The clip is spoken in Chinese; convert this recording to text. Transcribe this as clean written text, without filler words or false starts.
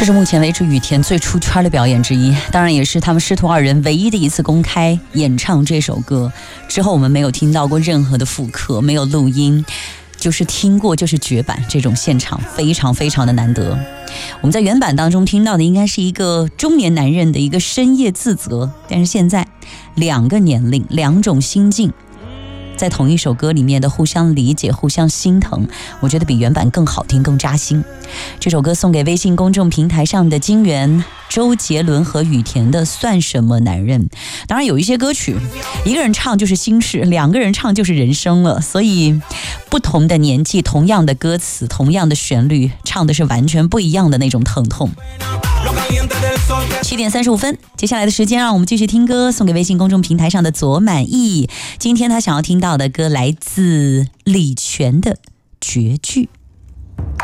这是目前为止雨田最出圈的表演之一，当然也是他们师徒二人唯一的一次公开演唱这首歌。之后我们没有听到过任何的复刻，没有录音，就是听过就是绝版，这种现场非常非常的难得。我们在原版当中听到的应该是一个中年男人的一个深夜自责，但是现在两个年龄两种心境在同一首歌里面的互相理解互相心疼，我觉得比原版更好听更扎心。这首歌送给微信公众平台上的金源、周杰伦和雨田的算什么男人。当然有一些歌曲一个人唱就是心事，两个人唱就是人生了，所以不同的年纪同样的歌词同样的旋律，唱的是完全不一样的那种疼痛。7点35分，接下来的时间让我们继续听歌，送给微信公众平台上的左满意。今天他想要听到的歌来自李泉的《绝句》。